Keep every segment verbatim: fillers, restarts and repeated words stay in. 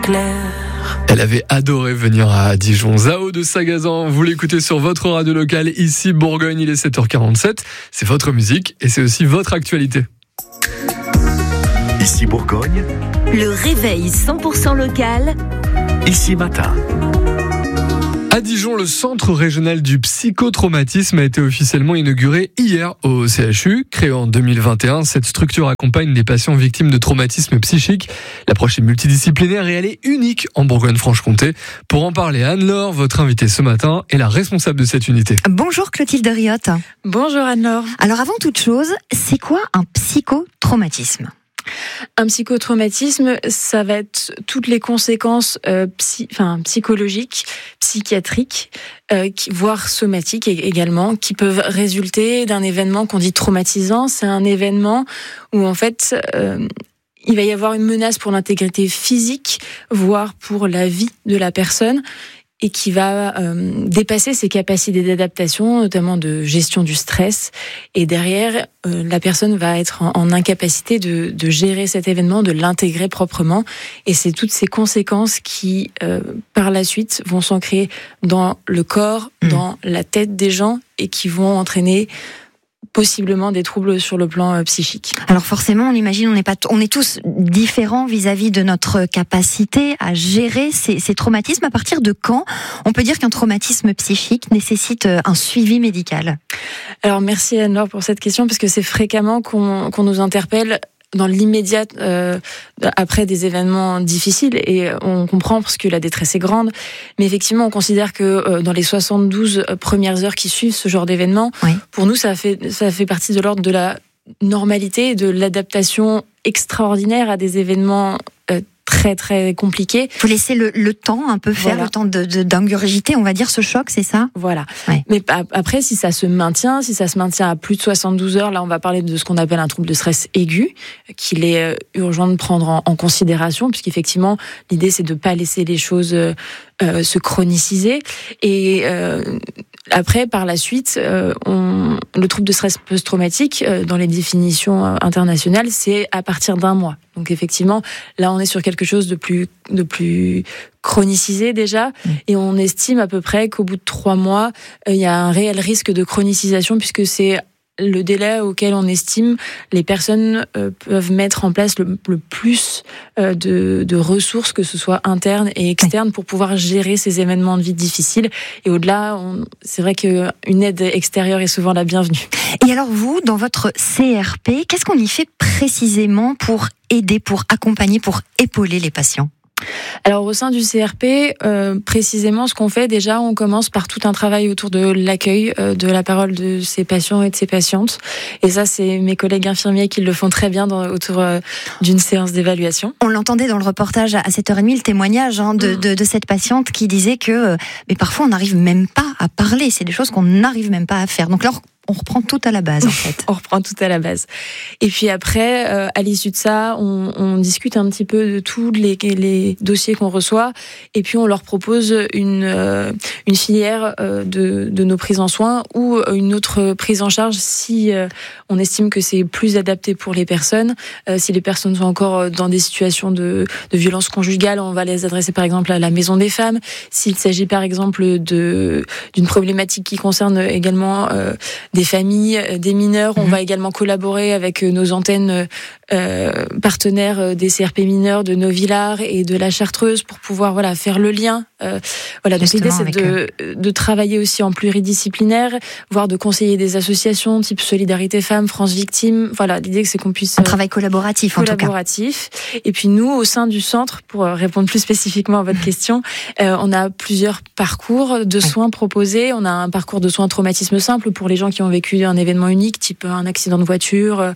clair. Elle avait adoré venir à Dijon. Zao de Sagazan, vous l'écoutez sur votre radio locale, ici Bourgogne, il est sept heures quarante-sept. C'est votre musique et c'est aussi votre actualité. Ici Bourgogne, Le réveil cent pour cent local. ici matin. À Dijon, le centre régional du psychotraumatisme a été officiellement inauguré hier au C H U. Créé en deux mille vingt et un, cette structure accompagne des patients victimes de traumatismes psychiques. L'approche est multidisciplinaire et elle est unique en Bourgogne-Franche-Comté. Pour en parler, Anne-Laure, votre invitée ce matin, est la responsable de cette unité. Bonjour Clotilde Riotte. Bonjour Anne-Laure. Alors avant toute chose, c'est quoi un psychotraumatisme ? Un psychotraumatisme, ça va être toutes les conséquences euh, psy, enfin, psychologiques, psychiatriques, euh, qui, voire somatiques également, qui peuvent résulter d'un événement qu'on dit traumatisant. C'est un événement où en fait euh, il va y avoir une menace pour l'intégrité physique, voire pour la vie de la personne, et qui va euh, dépasser ses capacités d'adaptation, notamment de gestion du stress. Et derrière, euh, la personne va être en, en incapacité de, de gérer cet événement, de l'intégrer proprement. Et c'est toutes ces conséquences qui, euh, par la suite, vont s'ancrer dans le corps, mmh. dans la tête des gens, et qui vont entraîner possiblement des troubles sur le plan euh, psychique. Alors forcément, on imagine, on est pas, on est tous différents vis-à-vis de notre capacité à gérer ces, ces traumatismes. À partir de quand on peut dire qu'un traumatisme psychique nécessite un suivi médical ? Alors merci Anne-Laure pour cette question, parce que c'est fréquemment qu'on, qu'on nous interpelle dans l'immédiat euh, après des événements difficiles, et on comprend parce que la détresse est grande, mais effectivement on considère que euh, dans les soixante-douze premières heures qui suivent ce genre d'événement, oui. pour nous ça fait, ça fait partie de l'ordre de la normalité, de l'adaptation extraordinaire à des événements euh, très très compliqués. Il faut laisser le, le temps un peu faire, voilà. le temps de, de, d'ingurgiter, on va dire, ce choc, c'est ça ? Voilà. Ouais. Mais après, si ça se maintient, si ça se maintient à plus de soixante-douze heures, là on va parler de ce qu'on appelle un trouble de stress aigu, qu'il est urgent de prendre en, en considération, puisqu'effectivement l'idée c'est de ne pas laisser les choses euh, euh, se chroniciser. Et euh, après, par la suite, euh, on, le trouble de stress post-traumatique, euh, dans les définitions internationales, c'est à partir d'un mois. Donc effectivement, là on est sur quelque chose de plus, de plus chronicisé déjà, mmh. et on estime à peu près qu'au bout de trois mois, il euh, y a un réel risque de chronicisation, puisque c'est le délai auquel on estime les personnes euh, peuvent mettre en place le, le plus euh, de, de ressources, que ce soit internes et externes, oui. pour pouvoir gérer ces événements de vie difficiles. Et au-delà, on, c'est vrai qu'une aide extérieure est souvent la bienvenue. Et alors vous, dans votre C R P, qu'est-ce qu'on y fait précisément pour aider, pour accompagner, pour épauler les patients ? Alors au sein du C R P, euh, précisément ce qu'on fait déjà, on commence par tout un travail autour de l'accueil euh, de la parole de ces patients et de ces patientes. Et ça, c'est mes collègues infirmiers qui le font très bien dans, autour euh, d'une séance d'évaluation. On l'entendait dans le reportage à sept heures trente, le témoignage hein, de, de, de cette patiente qui disait que euh, mais parfois on n'arrive même pas à parler, c'est des choses qu'on n'arrive même pas à faire. Donc là, on reprend tout à la base, en fait. On reprend tout à la base. Et puis après, euh, à l'issue de ça, on, on discute un petit peu de tous les, les dossiers qu'on reçoit, et puis on leur propose une, euh, une filière euh, de, de nos prises en soins, ou une autre prise en charge si euh, on estime que c'est plus adapté pour les personnes. Euh, si les personnes sont encore dans des situations de, de violence conjugale, on va les adresser par exemple à la Maison des Femmes. S'il s'agit par exemple de, d'une problématique qui concerne également euh, des familles, des mineurs, on mmh. va également collaborer avec nos antennes euh, partenaires des C R P mineurs de Novillard et de la Chartreuse pour pouvoir voilà faire le lien. Euh, voilà, donc l'idée c'est de, de travailler aussi en pluridisciplinaire, voire de conseiller des associations type Solidarité Femmes, France Victimes. Voilà, l'idée c'est qu'on puisse un travail collaboratif, collaboratif. En tout cas. Et puis nous, au sein du centre, pour répondre plus spécifiquement à votre mmh. question, euh, on a plusieurs parcours de soins oui. proposés. On a un parcours de soins traumatisme simple pour les gens qui ont vécu un événement unique, type un accident de voiture euh,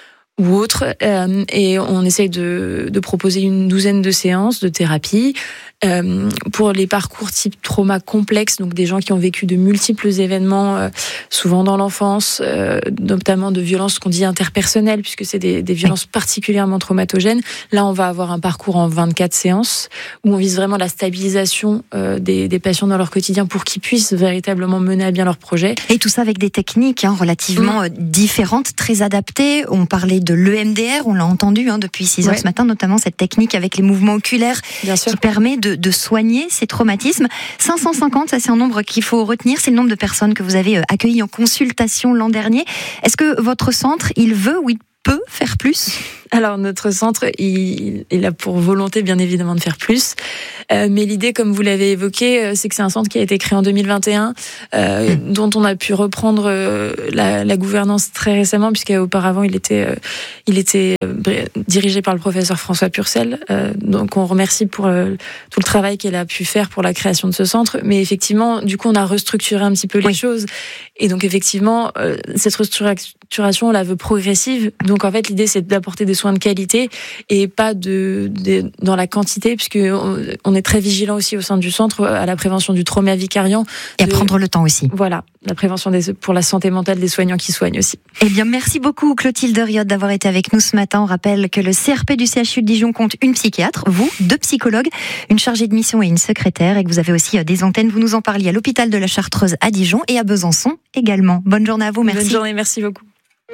ou autre, euh, et on essaye de, de proposer une douzaine de séances de thérapie. Euh, pour les parcours type trauma complexe, donc des gens qui ont vécu de multiples événements, euh, souvent dans l'enfance, euh, notamment de violences qu'on dit interpersonnelles, puisque c'est des, des violences particulièrement traumatogènes. Là, on va avoir un parcours en vingt-quatre séances où on vise vraiment la stabilisation euh, des, des patients dans leur quotidien pour qu'ils puissent véritablement mener à bien leur projet. Et tout ça avec des techniques hein, relativement mmh. différentes, très adaptées. On parlait de l'E M D R, on l'a entendu hein, depuis six heures ouais. ce matin, notamment cette technique avec les mouvements oculaires bien qui sûr. permet de, de soigner ces traumatismes. cinq cent cinquante, ça c'est un nombre qu'il faut retenir, c'est le nombre de personnes que vous avez accueillies en consultation l'an dernier. Est-ce que votre centre, il veut ou il peut faire plus ? Alors notre centre, il, il a pour volonté bien évidemment de faire plus, euh, mais l'idée, comme vous l'avez évoqué, c'est que c'est un centre qui a été créé en deux mille vingt et un, euh, mmh. dont on a pu reprendre euh, la, la gouvernance très récemment, puisqu'auparavant il était, euh, il était euh, dirigé par le professeur François Purcell. Euh, donc on remercie pour euh, tout le travail qu'elle a pu faire pour la création de ce centre. Mais effectivement, du coup, on a restructuré un petit peu les oui. choses, et donc effectivement, euh, cette restructuration, on la veut progressive. Donc en fait, l'idée c'est d'apporter des soins de qualité et pas de, de dans la quantité, puisque on, on est très vigilant aussi au sein du centre à la prévention du trauma vicariant et à de, prendre le temps aussi. Voilà, la prévention des, pour la santé mentale des soignants qui soignent aussi. Eh bien, merci beaucoup Clotilde Riot d'avoir été avec nous ce matin. On rappelle que le C R P du C H U de Dijon compte une psychiatre, vous, deux psychologues, une chargée de mission et une secrétaire, et que vous avez aussi des antennes. Vous nous en parliez à l'hôpital de la Chartreuse à Dijon et à Besançon également. Bonne journée à vous, merci. Bonne journée, merci beaucoup.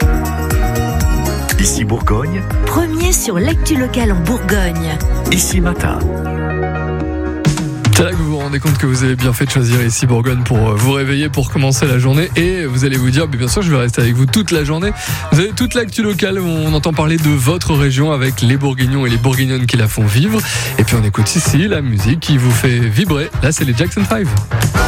Ici Bourgogne. Premier sur l'actu locale en Bourgogne. Ici Matin. C'est là que vous vous rendez compte que vous avez bien fait de choisir Ici Bourgogne pour vous réveiller, pour commencer la journée. Et vous allez vous dire, bien sûr, je vais rester avec vous toute la journée. Vous avez toute l'actu locale, on entend parler de votre région avec les Bourguignons et les Bourguignonnes qui la font vivre. Et puis on écoute ici la musique qui vous fait vibrer. Là, c'est les Jackson five.